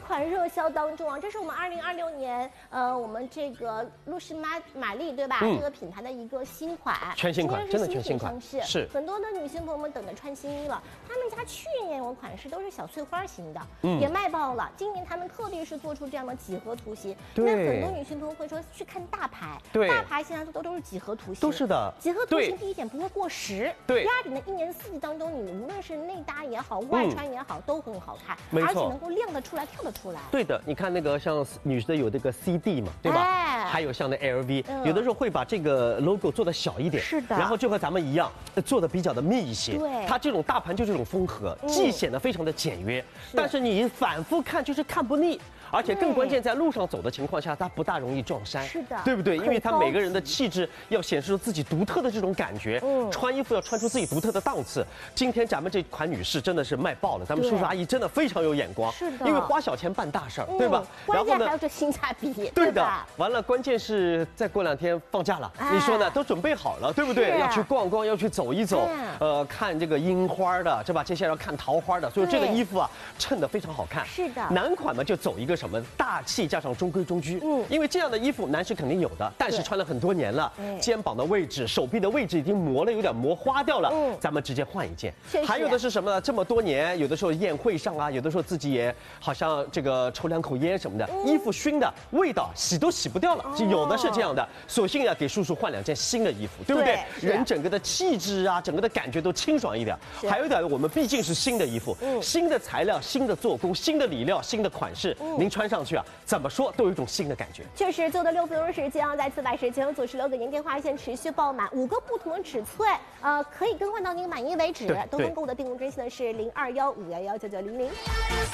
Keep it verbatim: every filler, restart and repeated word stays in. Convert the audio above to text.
款热销当中啊，这是我们二零二六年呃我们这个露诗玛玛丽对吧？嗯、这个品牌的一个新款， 全新款，真的全新款， 是很多的女性朋友们等着穿新衣了。他们家去年有款式都是小碎花型的，嗯、也卖爆了。今年他们特地是做出这样的几何图形，那很多女性朋友会说去看大牌，对，大牌现在都都是几何图形， 都是的。 几何图形第一点不会过时， 对。 第二点呢，一年四季当中，你无论是内搭也好，外穿也好，嗯、都很好看， 没错， 而且能够亮得出来，跳得出来。 对的，你看那个像女的有这个 C D 嘛，对吧？哎、还有像那 L V，、嗯、有的时候会把这个 logo 做得小一点， 是的。 然后就和咱们一样，做的比较的密一些。 对， 它这种大盘就这种风格，既显得非常的简约，嗯、但是你反复看就是看不腻。而且更关键，在路上走的情况下，它不大容易撞衫， 是的， 对不对？因为它每个人的气质要显示出自己独特的这种感觉，嗯，穿衣服要穿出自己独特的档次。今天咱们这款女士真的是卖爆了，咱们叔叔阿姨真的非常有眼光， 是的， 因为花小钱办大事儿，对吧？ 然后呢，还有这性价比， 对的。完了，关键是再过两天放假了，你说呢？都准备好了，对不对？要去逛逛，要去走一走，呃，看这个樱花的，是吧？接下来要看桃花的，所以这个衣服啊，衬得非常好看。 是的， 男款嘛，就走一个什么大气。加上中规中矩，嗯，因为这样的衣服男士肯定有的，但是穿了很多年了，肩膀的位置、手臂的位置已经磨了，有点磨花掉了，嗯，咱们直接换一件。还有的是什么呢？这么多年，有的时候宴会上啊，有的时候自己也好像这个抽两口烟什么的，衣服熏的味道洗都洗不掉了，就有的是这样的，索性要给叔叔换两件新的衣服，对不对？人整个的气质啊，整个的感觉都清爽一点。还有一点，我们毕竟是新的衣服，新的材料、新的做工、新的里料、新的款式，您穿上去啊，怎么说都有一种新的感觉。 确实，最后的六分钟时间，在次百时间组十六个您电话线持续爆满，五个不同的尺寸，呃，可以更换到您满意为止。多方购物的订购专线呢是零二幺五幺幺九九零零。